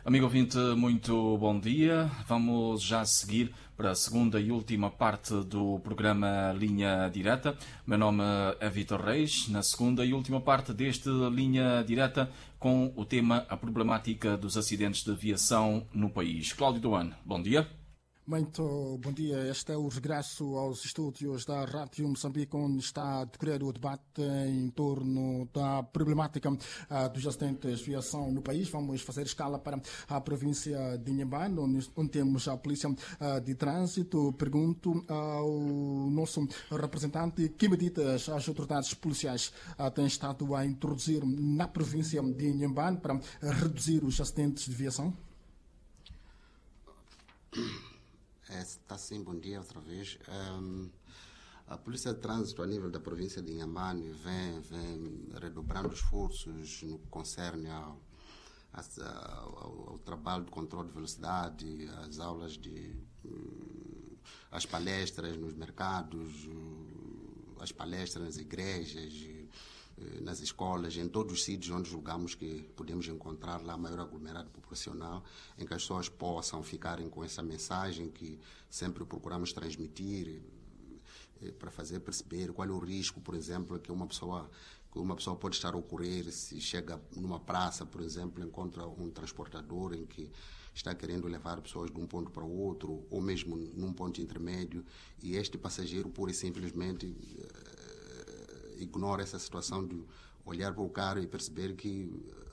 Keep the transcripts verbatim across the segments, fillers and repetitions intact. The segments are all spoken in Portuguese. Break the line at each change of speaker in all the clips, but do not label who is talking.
Amigo ouvinte, muito bom dia. Vamos já seguir para a segunda e última parte do programa Linha Direta. Meu nome é Vítor Reis. Na segunda e última parte deste Linha Direta, com o tema a problemática dos acidentes de aviação no país. Cláudio Doane, bom dia.
Muito bom dia. Este é o regresso aos estúdios da Rádio Moçambique, onde está a decorrer o debate em torno da problemática uh, dos acidentes de aviação no país. Vamos fazer escala para a província de Inhambane, onde, onde temos a Polícia uh, de Trânsito. Pergunto ao nosso representante que medidas as autoridades policiais uh, têm estado a introduzir na província de Inhambane para reduzir os acidentes de aviação.
Está sim, bom dia outra vez. Um, a Polícia de Trânsito a nível da província de Inhambane vem, vem redobrando esforços no que concerne ao, ao, ao trabalho de controle de velocidade, as aulas de as palestras nos mercados, as palestras nas igrejas, nas escolas, em todos os sítios onde julgamos que podemos encontrar lá maior aglomerado populacional, em que as pessoas possam ficarem com essa mensagem que sempre procuramos transmitir eh, para fazer perceber qual é o risco, por exemplo, que uma pessoa que uma pessoa pode estar a ocorrer se chega numa praça, por exemplo, encontra um transportador em que está querendo levar pessoas de um ponto para o outro, ou mesmo num ponto intermédio, e este passageiro pura e simplesmente eh, ignora essa situação de olhar para o carro e perceber que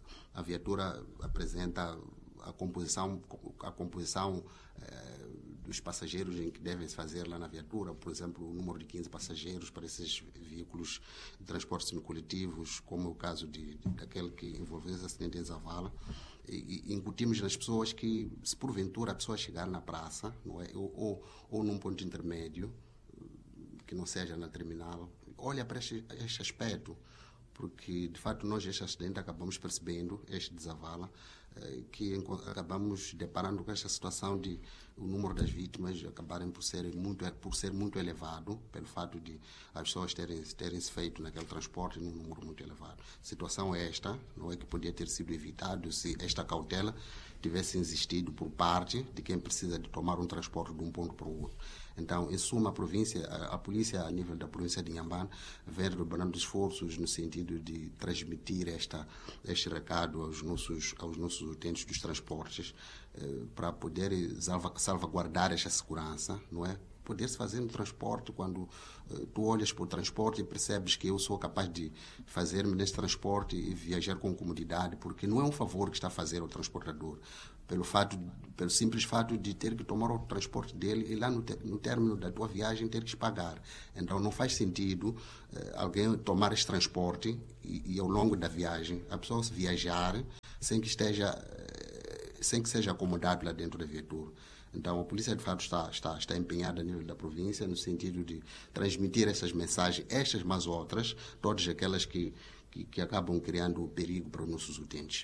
a viatura apresenta a composição, a composição eh, dos passageiros em que devem se fazer lá na viatura, por exemplo, o número de quinze passageiros para esses veículos de transportes coletivos, como é o caso de, de, daquele que envolveu esse acidente em Zavala. E, e incutimos nas pessoas que, se porventura a pessoa chegar na praça, não é, ou, ou, ou num ponto intermédio, que não seja na terminal, olha para este, este aspecto, porque de fato nós este acidente acabamos percebendo, este de Zavala, eh, que acabamos deparando com esta situação de o número das vítimas acabarem por ser muito, por ser muito elevado, pelo fato de as pessoas terem, terem se feito naquele transporte num número muito elevado. A situação é esta, não é que podia ter sido evitado se esta cautela tivesse existido por parte de quem precisa de tomar um transporte de um ponto para o outro. Então, em suma, a província, a, a polícia a nível da província de Inhambane vem redobrando esforços no sentido de transmitir esta, este recado aos nossos, aos nossos utentes dos transportes eh, para poder salva, salvaguardar esta segurança, não é? Poder-se fazer no transporte, quando uh, tu olhas para o transporte e percebes que eu sou capaz de fazer-me nesse transporte e viajar com comodidade, porque não é um favor que está a fazer ao transportador, pelo, fato, pelo simples fato de ter que tomar o transporte dele e lá no, te, no término da tua viagem ter que pagar. Então não faz sentido uh, alguém tomar esse transporte e, e ao longo da viagem a pessoa se viajar sem que esteja, uh, sem que seja acomodado lá dentro da viatura. Então, a polícia, de fato, está, está, está empenhada a nível da província no sentido de transmitir essas mensagens, estas mas outras, todas aquelas que, que, que acabam criando perigo para os nossos utentes.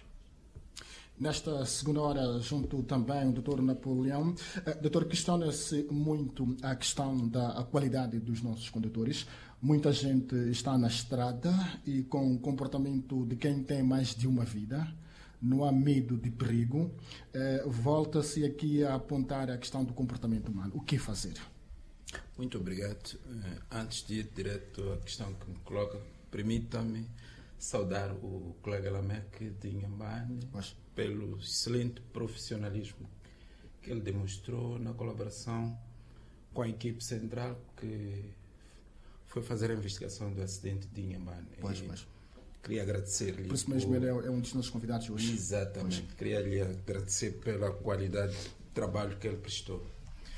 Nesta segunda hora, junto também o doutor Napoleão. Uh, doutor, questiona-se muito a questão da qualidade dos nossos condutores. Muita gente está na estrada e com o comportamento de quem tem mais de uma vida. Não há medo de perigo. Eh, volta-se aqui a apontar a questão do comportamento humano. O que fazer?
Muito obrigado. Antes de ir direto à questão que me coloca, permita-me saudar o colega Lameque de Inhambane pelo excelente profissionalismo que ele demonstrou na colaboração com a equipe central que foi fazer a investigação do acidente de Inhambane.
Pois, pois.
Queria agradecer-lhe.
Por isso mesmo ele é um dos nossos convidados hoje.
Exatamente. Pois. Queria lhe agradecer pela qualidade de trabalho que ele prestou.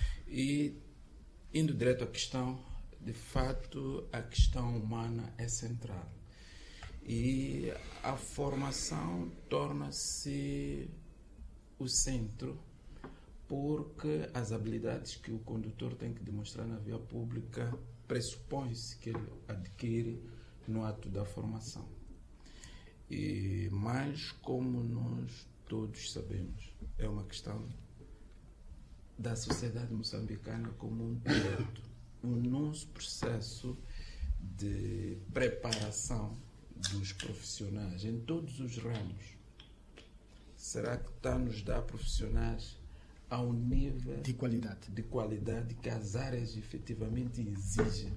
E, indo direto à questão, de fato, a questão humana é central. E a formação torna-se o centro, porque as habilidades que o condutor tem que demonstrar na via pública pressupõe-se que ele adquire no ato da formação. E, mas, como nós todos sabemos, é uma questão da sociedade moçambicana como um todo. O nosso processo de preparação dos profissionais em todos os ramos será que está a nos dar profissionais ao nível
de qualidade,
de qualidade que as áreas efetivamente exigem?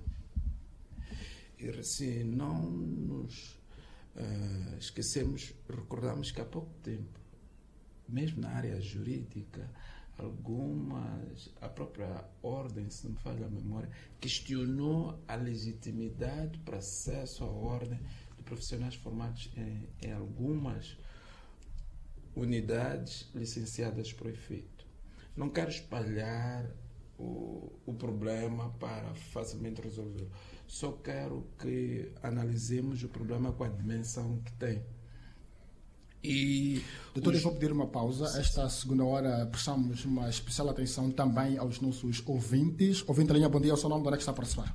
E se não nos uh, esquecemos, recordamos que há pouco tempo, mesmo na área jurídica, algumas, a própria ordem, se não me falha a memória, questionou a legitimidade para acesso à ordem de profissionais formados em, em algumas unidades licenciadas para o efeito. Não quero espalhar o, o problema para facilmente resolver. Só quero que analisemos o problema com a dimensão que tem. E
doutor,
os...
eu vou pedir uma pausa. Esta segunda hora prestamos uma especial atenção também aos nossos ouvintes. Ouvinte da linha, bom dia, o seu nome, de onde é que está a participar?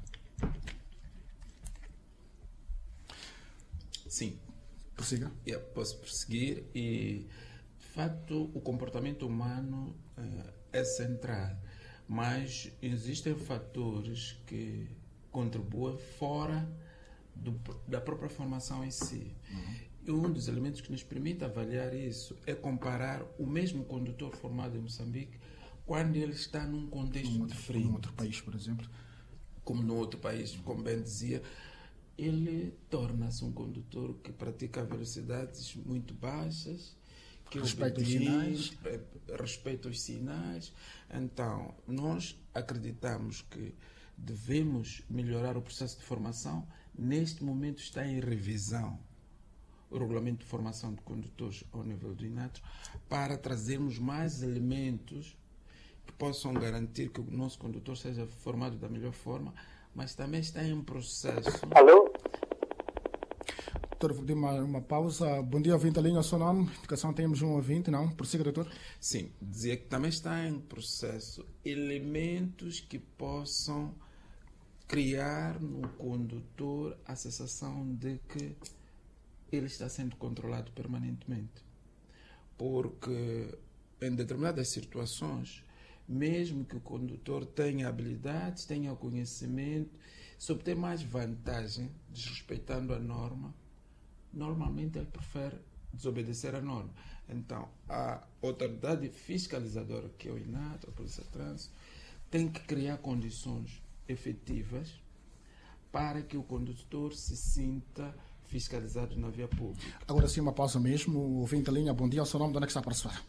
Sim.
Prossiga.
Eu posso prosseguir. E, de facto, o comportamento humano uh, é central, mas existem fatores que contribuem fora do, da própria formação em si. Uhum. E um dos elementos que nos permite avaliar isso é comparar o mesmo condutor formado em Moçambique quando ele está num contexto
num outro,
diferente.
Num outro país, por exemplo.
Como no outro país, como bem dizia, ele torna-se um condutor que pratica velocidades muito baixas, que
respeita os
sinais, respeita os sinais. Então, nós acreditamos que devemos melhorar o processo de formação. Neste momento está em revisão o regulamento de formação de condutores ao nível do INATRO, para trazermos mais elementos que possam garantir que o nosso condutor seja formado da melhor forma, mas também está em processo...
Alô?
Doutor, vou pedir uma, uma pausa. Bom dia, ouvinte da linha, o seu nome? Educação, temos um ouvinte, não? Prossiga, doutor.
Sim, dizia que também está em processo elementos que possam criar no condutor a sensação de que ele está sendo controlado permanentemente. Porque em determinadas situações, mesmo que o condutor tenha habilidades, tenha conhecimento, se obter mais vantagem desrespeitando a norma, normalmente ele prefere desobedecer a norma. Então, a autoridade fiscalizadora, que é o INATRO, a Polícia de Trânsito, tem que criar condições efetivas para que o condutor se sinta fiscalizado na via pública.
Agora sim, uma pausa mesmo. O ouvinte da linha, bom dia, o seu nome, de onde é que está a participar?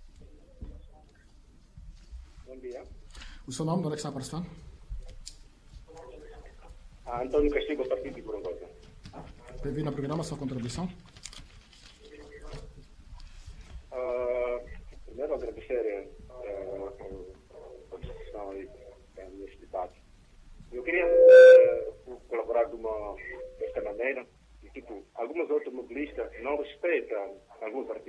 Bom dia.
O seu nome, de onde é que está a participar?
Ah, Antônio Castigo, partido de Corongosa.
Bem-vindo ao programa, sua contribuição.
Uh, primeiro, agradecer uh, a discussão e neste debate. Eu queria uh, colaborar de uma desta maneira. Tipo, alguns automobilistas não respeitam alguns artigos